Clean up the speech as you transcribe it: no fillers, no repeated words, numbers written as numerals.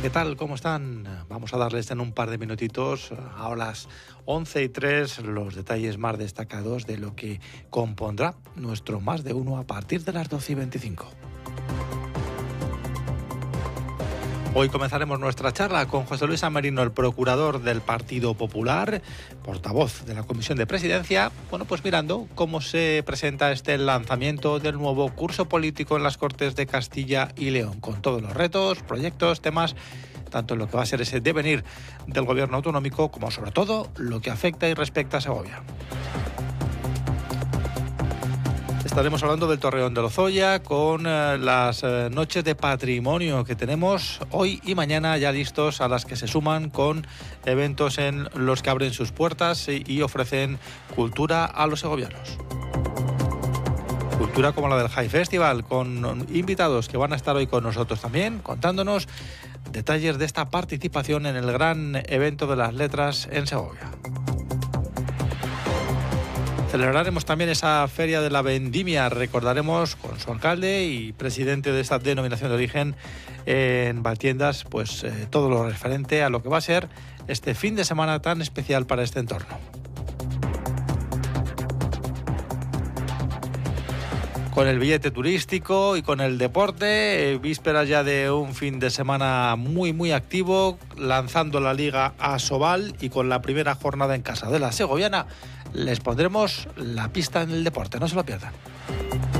¿qué tal? ¿Cómo están? Vamos a darles en un par de minutitos, a las 11:03, los detalles más destacados de lo que compondrá nuestro Más de Uno a partir de las 12:25. Hoy comenzaremos nuestra charla con José Luis Amerino, el procurador del Partido Popular, portavoz de la Comisión de Presidencia, pues mirando cómo se presenta este lanzamiento del nuevo curso político en las Cortes de Castilla y León, con todos los retos, proyectos, temas, tanto en lo que va a ser ese devenir del gobierno autonómico, como sobre todo lo que afecta y respecta a Segovia. Estaremos hablando del Torreón de Lozoya con las noches de patrimonio que tenemos hoy y mañana ya listos, a las que se suman con eventos en los que abren sus puertas y ofrecen cultura a los segovianos. Cultura como la del High Festival, con invitados que van a estar hoy con nosotros también, contándonos detalles de esta participación en el gran evento de las letras en Segovia. Celebraremos también esa Feria de la Vendimia, recordaremos con su alcalde y presidente de esta denominación de origen en Valtiendas, todo lo referente a lo que va a ser este fin de semana tan especial para este entorno. Con el billete turístico y con el deporte, vísperas ya de un fin de semana muy muy activo, lanzando la Liga Asobal y con la primera jornada en casa de la segoviana, les pondremos la pista en el deporte, no se lo pierdan.